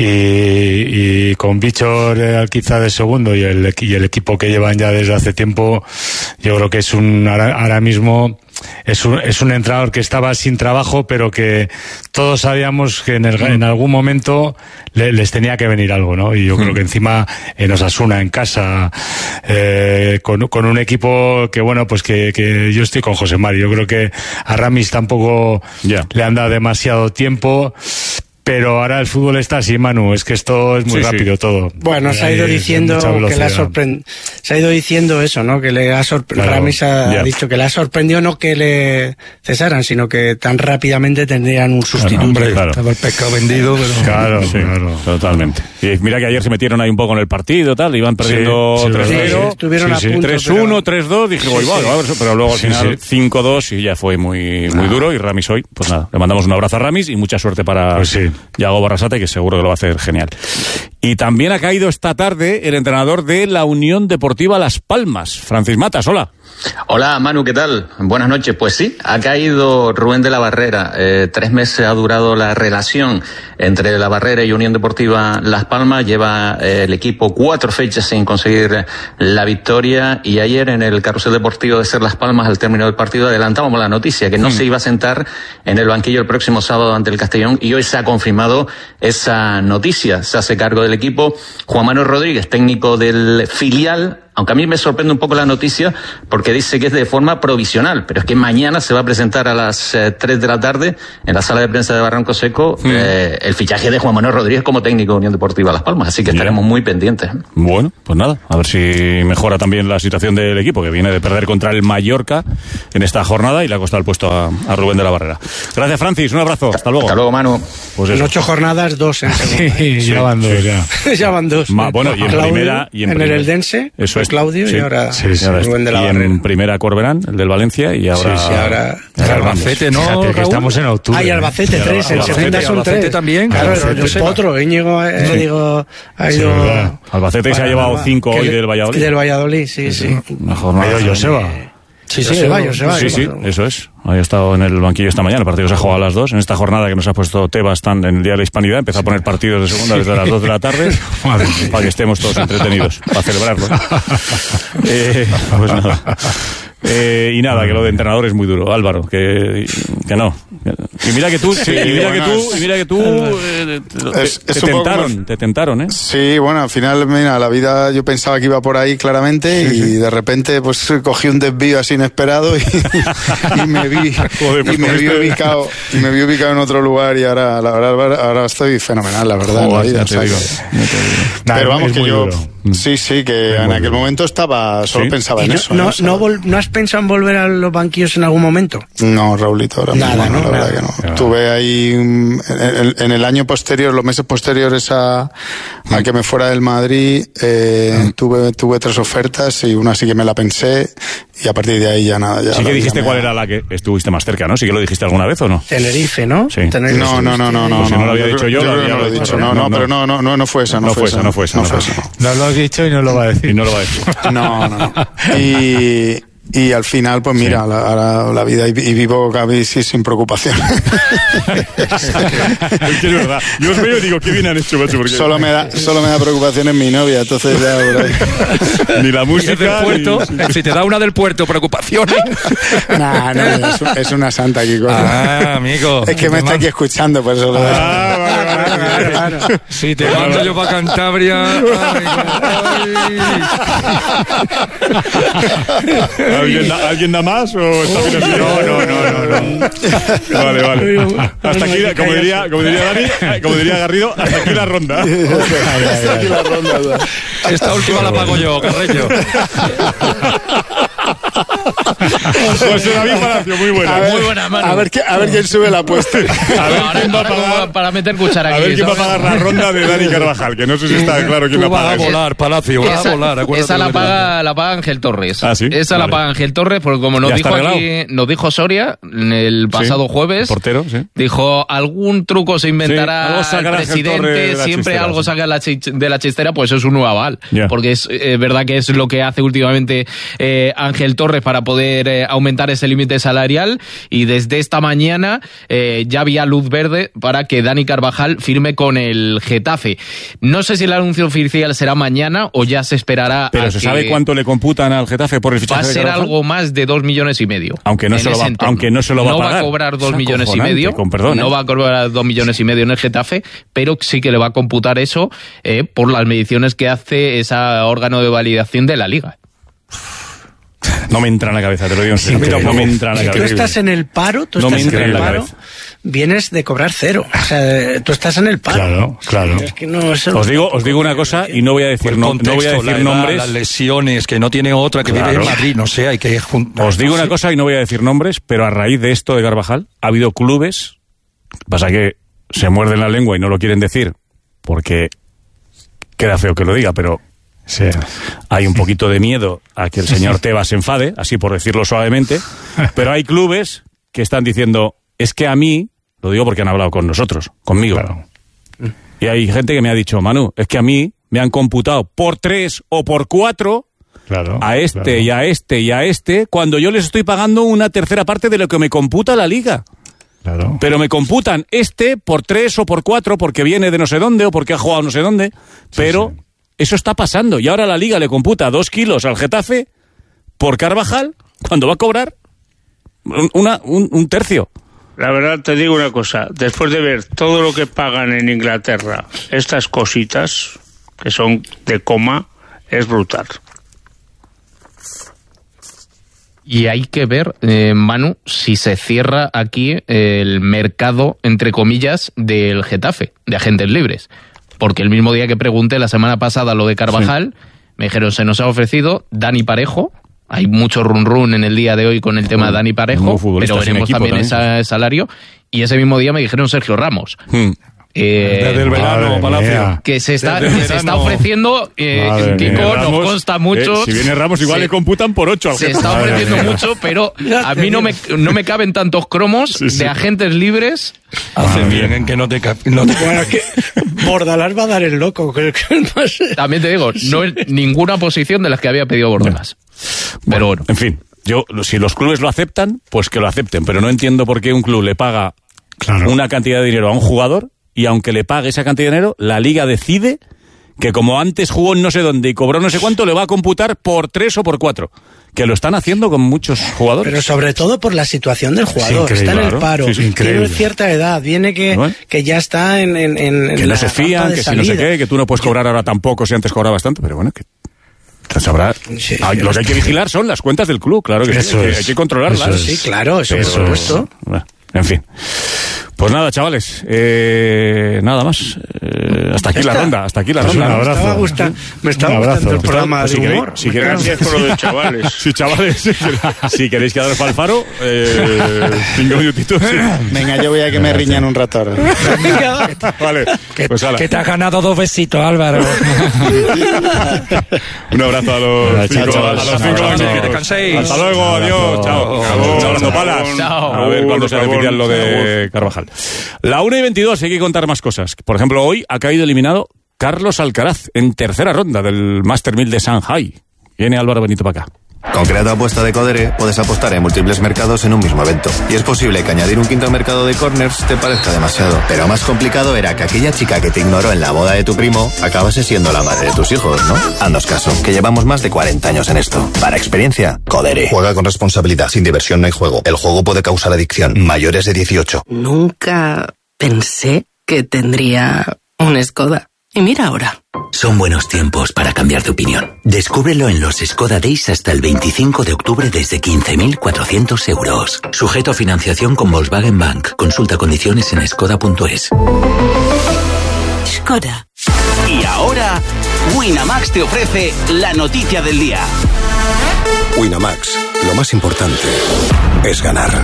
S7: Y, y con Víctor Alquiza de segundo y el, y el equipo que llevan ya desde hace tiempo, yo creo que es un, ahora, ahora mismo, es un, es un entrenador que estaba sin trabajo, pero que todos sabíamos que en, el, en algún momento le, les tenía que venir algo, ¿no? Y yo creo que encima en Osasuna, en casa, eh, con, con un equipo que, bueno, pues que, que yo estoy con José Mari. Yo creo que a Ramis tampoco yeah. le han dado demasiado tiempo. Pero ahora el fútbol está así, Manu, es que esto es muy sí, rápido sí. todo.
S12: Bueno, se ha ido diciendo que le ha sorprendido, se ha ido diciendo eso, ¿no? Que le ha sorprendido, claro, Ramis ha yeah. dicho que le ha sorprendido no que le cesaran, sino que tan rápidamente tendrían un sustituto. Claro,
S8: hombre, claro.
S5: Estaba el pescado vendido, pero...
S8: Claro, sí, claro, totalmente. Y mira que ayer se metieron ahí un poco en el partido, tal, iban perdiendo
S12: sí, sí,
S8: tres cero,
S12: sí, estuvieron sí, a punto,
S8: tres uno, tres dos, dije, sí, igual, sí. pero luego al
S7: sí,
S8: final
S7: sí.
S8: cinco dos y ya fue muy, muy duro, y Ramis hoy, pues nada, le mandamos un abrazo a Ramis y mucha suerte para
S7: pues sí.
S8: Yago Arrasate, que seguro que lo va a hacer genial. Y también ha caído esta tarde el entrenador de la Unión Deportiva Las Palmas, Francis Matas. Hola.
S13: Hola, Manu, ¿qué tal? Buenas noches. Pues sí, ha caído Rubén de la Barrera. Eh, tres meses ha durado la relación entre la Barrera y Unión Deportiva Las Palmas. Lleva eh, el equipo cuatro fechas sin conseguir la victoria, y ayer en el carrusel deportivo de Ser Las Palmas, al término del partido, adelantábamos la noticia que no mm. se iba a sentar en el banquillo el próximo sábado ante el Castellón, y hoy se ha confirmado esa noticia. Se hace cargo del equipo Juan Manuel Rodríguez, técnico del filial, aunque a mí me sorprende un poco la noticia porque dice que es de forma provisional, pero es que mañana se va a presentar a las eh, tres de la tarde en la sala de prensa de Barranco Seco mm. eh, el fichaje de Juan Manuel Rodríguez como técnico de Unión Deportiva Las Palmas, así que estaremos yeah. muy pendientes.
S8: Bueno, pues nada, a ver si mejora también la situación del equipo, que viene de perder contra el Mallorca en esta jornada y le ha costado el puesto a, a Rubén de la Barrera. Gracias, Francis, un abrazo, hasta luego.
S13: Hasta luego, Manu.
S12: Pues en ocho jornadas, dos en segunda.
S7: Sí, sí, ya van dos, ya.
S12: ya van dos.
S8: Ma, bueno, y en
S12: Claudio,
S8: primera... Y en,
S12: en
S8: primera,
S12: el Eldense,
S8: eso es,
S12: Claudio,
S8: sí,
S12: y ahora
S8: sí, sí, Rubén de la Barrera. Y en primera Corberán, el del Valencia, y ahora...
S12: Sí, sí, ahora...
S5: El Albacete, ¿no,
S7: Fíjate que estamos en octubre.
S12: Ah, y Albacete
S7: ¿eh?
S12: tres, el segunda son tres.
S5: también.
S12: Claro, yo sé otro, Íñigo, eh, sí. digo, ha ido... Sí,
S8: Albacete se ha llevado cinco hoy del Valladolid.
S12: Del Valladolid, sí, sí.
S8: Mejor no.
S7: Joseba.
S12: Sí, sí, se va, se va.
S8: Sí, sí, eso es. Había estado en el banquillo esta mañana. El partido se ha jugado a las dos. En esta jornada que nos ha puesto Tebas tan en el Día de la Hispanidad, empezó a poner partidos de segunda desde las dos de la tarde para que estemos todos entretenidos, para celebrarlo. eh, pues nada. Eh, y nada, que lo de entrenador es muy duro, Álvaro, que, que no. Y mira que tú, sí, y mira bueno, que tú, y mira que tú, eh, te, es, te, es te tentaron, más, te tentaron, ¿eh?
S1: Sí, bueno, al final, mira, la vida yo pensaba que iba por ahí claramente sí, y sí. de repente pues cogí un desvío así inesperado y, y me vi, Joder, pues y me vi ubicado, y me vi ubicado en otro lugar y ahora, la verdad, ahora estoy fenomenal, la verdad, Joder, en la vida. O sea, digo, que, pero vamos que yo, duro. sí, sí, que en aquel duro. momento estaba, solo ¿Sí? pensaba en
S12: no,
S1: eso.
S12: No, ¿no? No, vol- ¿No has pensado en volver a los banquillos en algún momento?
S1: No, Raulito, ahora
S12: Nada,
S1: mismo,
S12: no,
S1: la
S12: nada.
S1: verdad que no. Claro. Tuve ahí, en, en el año posterior, los meses posteriores a, a que me fuera del Madrid, eh, mm. tuve, tuve tres ofertas y una sí que me la pensé y a partir de ahí ya nada. Ya
S8: sí que dijiste cuál era la que estuviste más cerca, ¿no? Sí que lo dijiste alguna vez o no.
S12: Tenerife, ¿no?
S8: Sí.
S12: Tenerife,
S1: no, no, no, no, no.
S8: Pues si no lo había
S1: yo
S8: dicho yo,
S1: yo
S8: lo había
S1: no lo he
S8: dicho.
S1: dicho. No, no, no, pero no, no, no, no fue esa, no,
S8: no
S1: fue esa.
S8: No fue esa, no fue esa.
S7: No lo has dicho y no lo va a decir.
S8: Y no lo va a decir.
S1: No, no, no. Y... Y al final, pues mira, sí. la, ahora la vida y, y vivo casi sin preocupación.
S8: Es que es verdad. Yo os veo y digo, qué bien han hecho, macho. Porque...
S1: Solo me da, solo me da preocupación en mi novia, entonces ya por ahí.
S8: Ni la música.
S5: Del puerto, ni... Si te da una del puerto, preocupaciones.
S1: Nah, no, es, es una santa aquí.
S5: Ah, amigo.
S1: Es que me está aquí escuchando, por eso lo digo.
S8: Ah, vale, vale, vale, vale.
S5: Si te mando vale. yo para Cantabria. Ay,
S8: ay. ¿Alguien da, ¿Alguien da más o está bien así?
S1: No, no, no, no, no.
S8: Vale, vale. Hasta aquí, como diría, como diría Dani, como diría Garrido, hasta aquí la ronda.
S1: Hasta aquí la ronda.
S5: Esta última la pago yo, Carreño.
S8: José David Palacio, muy buena.
S1: A ver,
S10: muy buena, mano.
S1: A ver, a ver quién sube la apuesta.
S8: A ver
S10: ahora,
S8: quién va a pagar
S10: para meter cuchara aquí.
S8: A ver quién ¿sabes? va a pagar la ronda de Dani Carvajal, que no sé si está claro quién la paga.
S5: Va a volar, Palacio, va a volar.
S10: Esa la paga, la paga Ángel Torres.
S8: Ah, sí.
S10: Esa vale. la paga Ángel Torres, porque como nos dijo aquí, nos dijo Soria el pasado sí, jueves,
S8: el portero, sí.
S10: dijo algún truco se inventará
S8: sí,
S10: el presidente, siempre
S8: chistera,
S10: algo
S8: sí.
S10: saca de la chistera, pues es un nuevo aval,
S8: yeah.
S10: porque es eh, verdad que es lo que hace últimamente eh, Ángel Torres para poder eh, aumentar ese límite salarial, y desde esta mañana eh, ya había luz verde para que Dani Carvajal firme con el Getafe. No sé si el anuncio oficial será mañana o ya se esperará.
S8: Pero
S10: a
S8: se
S10: que
S8: sabe cuánto le computan al Getafe por el fichaje.
S10: Va a ser
S8: de
S10: algo más de dos millones y medio.
S8: Aunque no se lo va, aunque no se lo va
S10: no
S8: a pagar.
S10: No va a cobrar dos millones y medio.
S8: Con perdón, ¿eh?
S10: No va a cobrar dos millones y medio en el Getafe, pero sí que le va a computar eso eh, por las mediciones que hace ese órgano de validación de la Liga.
S8: No me entra en la cabeza, te lo digo en serio. Sí, no me entra en la
S12: si
S8: cabeza.
S12: Tú estás en el paro, tú
S8: no
S12: estás
S8: me entra
S12: en el
S8: en la
S12: paro,
S8: cabeza.
S12: Vienes de cobrar cero. O sea, tú estás en el paro.
S7: Claro, claro.
S12: Es que no, eso
S8: os digo, os digo una cosa y no voy a decir, no, contexto, no voy a decir
S5: la
S8: nombres.
S5: Edad, las lesiones, que no tiene otra, que claro. vive en Madrid, no sé, hay que juntar.
S8: Os digo una cosa y no voy a decir nombres, pero a raíz de esto de Carvajal ha habido clubes, pasa que se muerden la lengua y no lo quieren decir, porque queda feo que lo diga, pero sí. hay un poquito de miedo a que el señor Tebas se enfade, así por decirlo suavemente, pero hay clubes que están diciendo, es que a mí, lo digo porque han hablado con nosotros, conmigo, claro. y hay gente que me ha dicho, Manu, es que a mí me han computado por tres o por cuatro claro, a este claro. y a este y a este, cuando yo les estoy pagando una tercera parte de lo que me computa la Liga.
S7: Claro.
S8: Pero me computan este por tres o por cuatro porque viene de no sé dónde o porque ha jugado no sé dónde, pero... Sí, sí. Eso está pasando y ahora la Liga le computa dos kilos al Getafe por Carvajal cuando va a cobrar una, un, un tercio.
S11: La verdad te digo una cosa, después de ver todo lo que pagan en Inglaterra, estas cositas que son de coma, es brutal.
S10: Y hay que ver, eh, Manu, si se cierra aquí el mercado, entre comillas, del Getafe, de agentes libres. Porque el mismo día que pregunté la semana pasada lo de Carvajal, sí. me dijeron, se nos ha ofrecido Dani Parejo. Hay mucho run run en el día de hoy con el tema de Dani Parejo, pero veremos también ese salario. Y ese mismo día me dijeron Sergio Ramos. Hmm. Eh,
S5: Desde el verano, Palacio.
S10: Que se está, que se está ofreciendo, eh, Kiko, nos consta mucho.
S8: Eh, si viene Ramos, igual sí. le computan por ocho. Al
S10: se está ofreciendo mía. mucho, pero a mí no me, no me caben tantos cromos sí, sí. de agentes libres.
S5: Hacen bien en que no te caben. No te...
S12: Bueno, que Bordalás va a dar el loco. Creo que no sé.
S10: También te digo, no es ninguna posición de las que había pedido Bordalás.
S8: Bueno, pero bueno. En fin, yo si los clubes lo aceptan, pues que lo acepten. Pero no entiendo por qué un club le paga claro. una cantidad de dinero a un jugador. Y aunque le pague esa cantidad de dinero, la Liga decide que como antes jugó en no sé dónde y cobró no sé cuánto, le va a computar por tres o por cuatro. Que lo están haciendo con muchos jugadores.
S12: Pero sobre todo por la situación del jugador. Sí, está en el paro, sí, sí, tiene cierta edad, viene que, bueno, que ya está en, en, en
S8: que
S12: en
S8: no se fían, que salida. Si no sé qué, que tú no puedes cobrar ahora tampoco si antes cobrabas tanto, pero bueno, que sabrá. Sí, ah, lo que hay que vigilar son las cuentas del club, claro que sí, hay que, hay que controlarlas.
S12: Eso es. Sí, claro, eso, eso por supuesto.
S8: Bueno, en fin. Pues nada, chavales, eh, nada más. Eh, hasta aquí la ronda, hasta aquí la
S12: pues
S8: ronda.
S12: Un abrazo. Me estaba, gusta, me estaba gustando el programa
S8: pues
S12: de
S8: si
S12: humor.
S8: Si queréis,
S11: Gracias por lo de chavales.
S8: Sí, chavales, si, si queréis quedaros para el faro, eh, cinco minutitos. Sí.
S1: Venga, yo voy a que me riñan un rato ahora.
S8: Vale,
S5: que,
S8: pues
S5: que te has ganado dos besitos, Álvaro.
S8: Un abrazo a los Hola, cinco, chao, a los cinco años.
S5: Que descanséis.
S8: Hasta luego, adiós, chao. Chao, Palas. A ver cuándo se oficial lo de Carvajal. La una y veintidós, hay que contar más cosas. Por ejemplo, hoy ha caído eliminado Carlos Alcaraz en tercera ronda del Master mil de Shanghai. Viene Álvaro Benito para acá.
S28: Con Creato Apuesta de Codere puedes apostar en múltiples mercados en un mismo evento. Y es posible que añadir un quinto mercado de corners te parezca demasiado. Pero más complicado era que aquella chica que te ignoró en la boda de tu primo acabase siendo la madre de tus hijos, ¿no? Haznos caso, que llevamos más de cuarenta años en esto. Para experiencia, Codere. Juega con responsabilidad, sin diversión no hay juego. El juego puede causar adicción. Mayores de dieciocho.
S14: Nunca pensé que tendría un Skoda. Y mira ahora.
S15: Son buenos tiempos para cambiar de opinión. Descúbrelo en los Skoda Days hasta el veinticinco de octubre desde quince mil cuatrocientos euros. Sujeto a financiación con Volkswagen Bank. Consulta condiciones en skoda punto es.
S14: Skoda.
S6: Y ahora, Winamax te ofrece la noticia del día.
S31: Winamax, lo más importante es ganar.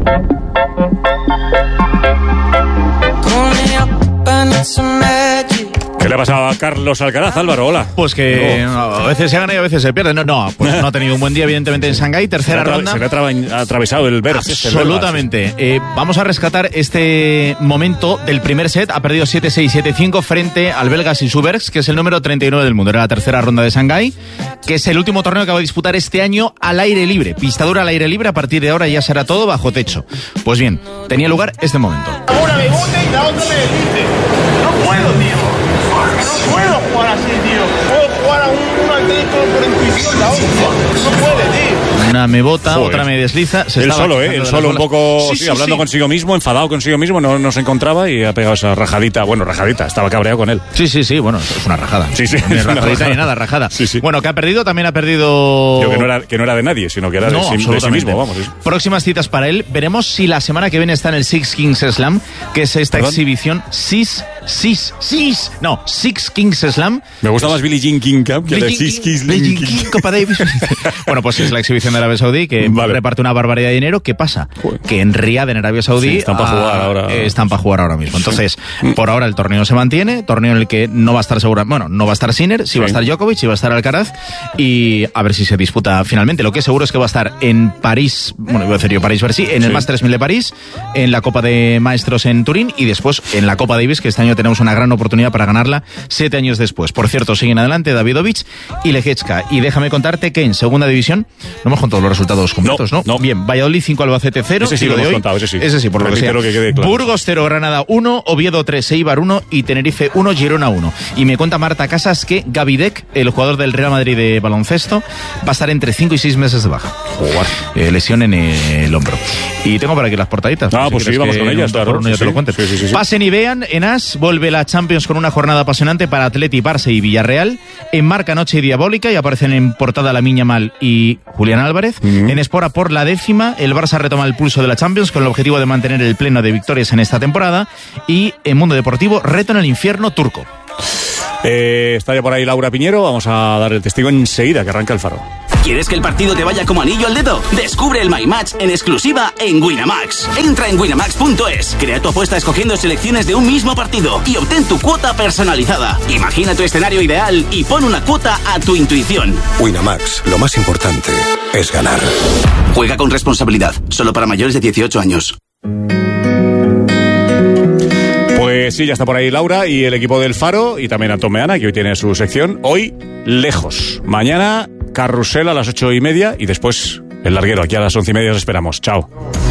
S8: ¿Qué le ha pasado a Carlos Alcaraz, Álvaro? Hola.
S16: Pues que no. a veces se gana y a veces se pierde. No, no, pues no ha tenido un buen día, evidentemente, en Shanghái. Tercera
S8: se
S16: ronda.
S8: Se le ha tra- atravesado el Berg.
S16: Absolutamente. Este eh, vamos a rescatar este momento del primer set. Ha perdido siete seis, siete cinco frente al belga Sisubergs, que es el número treinta y nueve del mundo. Era la tercera ronda de Shanghái, que es el último torneo que va a disputar este año al aire libre. Pista dura al aire libre. A partir de ahora ya será todo bajo techo. Pues bien, tenía lugar este momento.
S17: Una me bote y la otra me deslice. No puedo, tío. No puedo jugar así, tío. Puedo jugar a un, un atlético por intuición, la otra. No puede, tío.
S16: Una me bota, Joder. Otra me desliza.
S8: Se él solo, ¿eh? Él solo un poco sí, sí, sí, hablando sí. consigo mismo, enfadado consigo mismo, no, no se encontraba y ha pegado esa rajadita. Bueno, rajadita, estaba cabreado con él.
S16: Sí, sí, sí, bueno, es una rajada.
S8: Sí, sí.
S16: Ni rajadita rajada. Ni nada, rajada. Sí, sí. Bueno, que ha perdido, también ha perdido...
S8: Yo que no era, que no era de nadie, sino que era no, de, sí, de sí mismo, vamos. Sí.
S16: Próximas citas para él. Veremos si la semana que viene está en el Six Kings Slam, que es esta ¿Perdón? exhibición. Six, Six, Six, no, Six Kings Slam.
S8: Me gusta más Billie Jean King Cup que el Six Kings
S16: King Copa Davis. Bueno, pues es la exhibición de Arabia Saudí que vale. reparte una barbaridad de dinero. ¿Qué pasa? Joder. Que en Riad, en Arabia Saudí,
S8: sí, están para jugar ahora.
S16: Eh, están para jugar ahora mismo. Entonces, sí. por ahora el torneo se mantiene, torneo en el que no va a estar segura, bueno, no va a estar Sinner, sí, sí va a estar Djokovic, sí va a estar Alcaraz y a ver si se disputa finalmente. Lo que es seguro es que va a estar en París, bueno, voy a decir yo París-Bercy, en el sí. Masters mil de París, en la Copa de Maestros en Turín y después en la Copa Davis, que este año tenemos una gran oportunidad para ganarla siete años después. Por cierto, siguen adelante Davidovich y Leječka. Y déjame contarte que en segunda división no hemos contado los resultados completos, ¿no? ¿no? no. Bien, Valladolid cinco, Albacete cero.
S8: Ese sí lo hemos hoy. contado, ese sí.
S16: Ese sí, por lo que sea.
S8: Que quede claro.
S16: Burgos cero, Granada uno, Oviedo tres, Eibar uno y Tenerife uno, Girona uno. Y me cuenta Marta Casas que Gavidec, el jugador del Real Madrid de baloncesto, va a estar entre cinco y seis meses de baja. Eh, lesión en el hombro. Y tengo por aquí las portaditas.
S8: Ah, pues sí, vamos con ellas, claro.
S16: Por uno
S8: sí,
S16: ya te lo cuento.
S8: Sí, sí, sí, sí.
S16: Pasen y vean, en As vuelve la Champions con una jornada apasionante para Atleti, Barça y Villarreal. En Marca, Noche Diabólica y aparecen en portada Lamiña Mal y Julián Álvarez. Uh-huh. En Espora, por la décima, el Barça retoma el pulso de la Champions con el objetivo de mantener el pleno de victorias en esta temporada. Y en Mundo Deportivo, reto en el infierno turco.
S8: Eh, está ya por ahí Laura Piñero. Vamos a dar el testigo enseguida que arranca el Faro.
S6: ¿Quieres que el partido te vaya como anillo al dedo? Descubre el My Match en exclusiva en Winamax. Entra en winamax punto es, crea tu apuesta escogiendo selecciones de un mismo partido y obtén tu cuota personalizada. Imagina tu escenario ideal y pon una cuota a tu intuición.
S31: Winamax, lo más importante es ganar.
S6: Juega con responsabilidad, solo para mayores de dieciocho años.
S8: Pues sí, ya está por ahí Laura y el equipo del Faro y también Antón Meana, que hoy tiene su sección. Hoy, lejos. Mañana, carrusel a las ocho y media y después el larguero. Aquí a las once y media os esperamos. Chao.